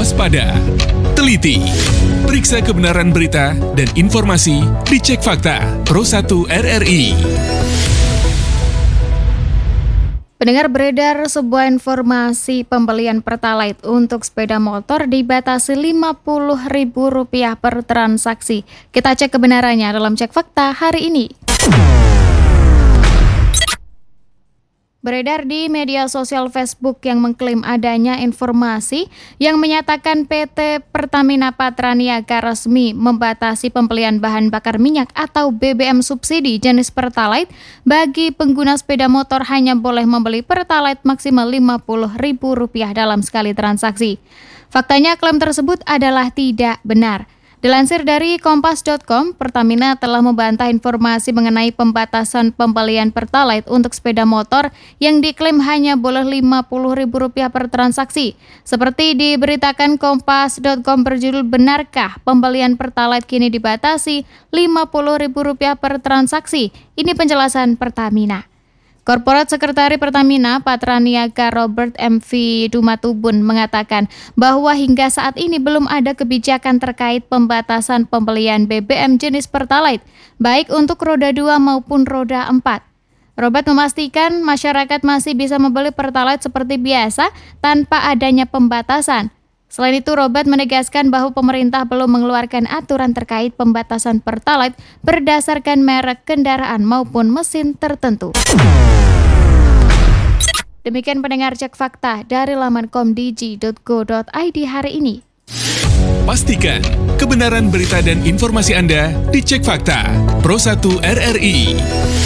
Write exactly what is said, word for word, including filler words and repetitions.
waspada, teliti, periksa kebenaran berita dan informasi di Cek Fakta Pro satu R R I. Pendengar, beredar sebuah informasi pembelian Pertalite untuk sepeda motor dibatasi lima puluh ribu rupiah per transaksi. Kita cek kebenarannya dalam Cek Fakta hari ini. Beredar di media sosial Facebook yang mengklaim adanya informasi yang menyatakan P T Pertamina Patraniaga resmi membatasi pembelian bahan bakar minyak atau B B M subsidi jenis Pertalite bagi pengguna sepeda motor hanya boleh membeli Pertalite maksimal lima puluh ribu rupiah dalam sekali transaksi. Faktanya klaim tersebut adalah tidak benar. Dilansir dari kompas dot com, Pertamina telah membantah informasi mengenai pembatasan pembelian Pertalite untuk sepeda motor yang diklaim hanya boleh lima puluh ribu rupiah per transaksi. Seperti diberitakan kompas dot com berjudul "Benarkah pembelian Pertalite kini dibatasi lima puluh ribu rupiah per transaksi?" Ini penjelasan Pertamina. Korporat Sekretari Pertamina Patraniaga Robert M V Dumatubun mengatakan bahwa hingga saat ini belum ada kebijakan terkait pembatasan pembelian B B M jenis Pertalite, baik untuk roda dua maupun roda empat. Robert memastikan masyarakat masih bisa membeli Pertalite seperti biasa tanpa adanya pembatasan. Selain itu, Robert menegaskan bahwa pemerintah belum mengeluarkan aturan terkait pembatasan Pertalite berdasarkan merek kendaraan maupun mesin tertentu. Demikian pendengar Cek Fakta dari laman komdigi dot go dot i d hari ini. Pastikan kebenaran berita dan informasi Anda di Cek Fakta Pro satu R R I.